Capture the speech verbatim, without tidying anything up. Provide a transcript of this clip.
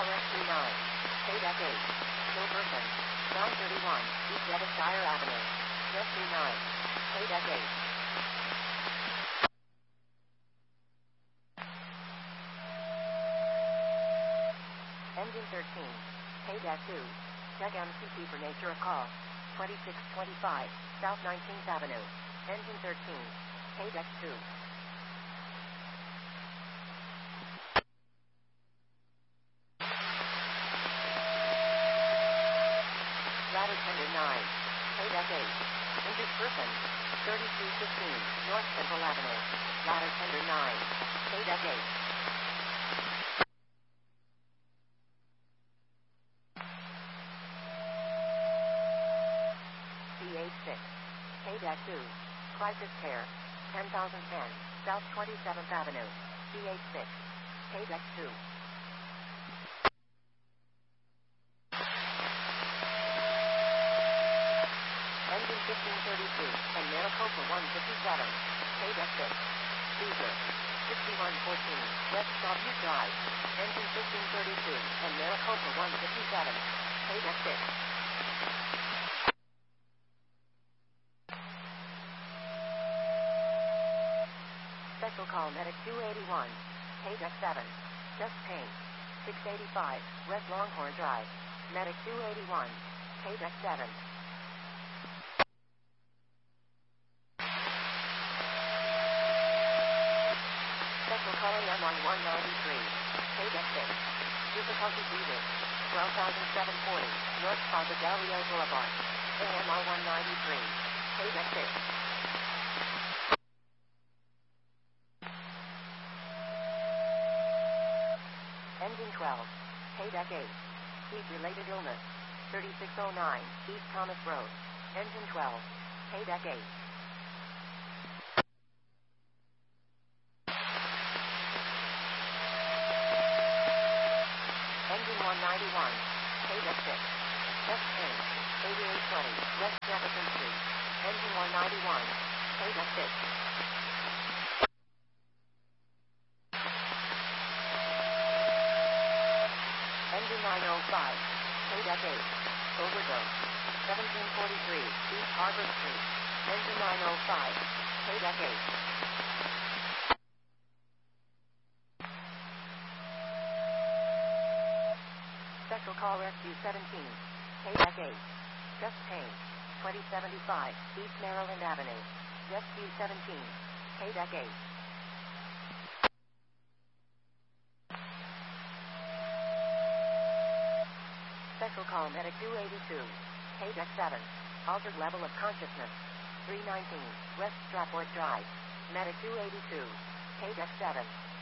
Call Rescue nine. K-Deck eight. Kill person. Ground thirty-one. East Devonshire Avenue. Rescue nine. K-Deck eight. Engine thirteen. K-Deck two. Check M C P for nature of call. twenty-six twenty-five. South nineteenth Avenue. Engine thirteen. K-Deck two. Ladder tender nine. K-Deck eight. Injured person. thirty-three fifteen. North Central Avenue. Ladder tender nine. K-Deck eight. C H six. K-Deck two. Crisis care. ten thousand ten. South twenty-seventh Avenue. C H six. K-Deck two. Engine fifteen thirty-two, and Maricopa one fifty-seven. K-Deck six. Caesar. sixty-one fourteen, West Sawview Drive. Engine fifteen thirty-two, and Maricopa one fifty-seven. K-Deck six. Special call Medic two eighty-one. K-Deck seven. Chest pain. six eighty-five, West Longhorn Drive. Medic two eighty-one. K-Deck seven. Special call A M on one ninety-three. K-Deck six. Difficulty breathing. twelve thousand seven hundred forty. North Plaza Del Rio Boulevard. A M on one ninety-three. K-Deck six. Engine twelve. K-Deck eight. Heat-related illness. thirty-six oh nine. East Thomas Road. Engine twelve. K-Deck eight. Engine one ninety-one. K-Deck six. Chest pain. eighty-eight twenty. West Jefferson Street. Engine one ninety-one. K-Deck six. Engine nine oh five. K-Deck eight. Overdose. seventeen forty-three. East Harbor Street. Engine nine oh five. K-Deck eight. Special call Rescue seventeen. K-Deck eight. Chest pain. twenty seventy-five. East Maryland Avenue. Rescue seventeen. K-Deck eight. Special call Medic two eighty-two. K-Deck seven. Altered level of consciousness. three nineteen. West Stratford Drive. Medic two eighty-two. K-Deck seven.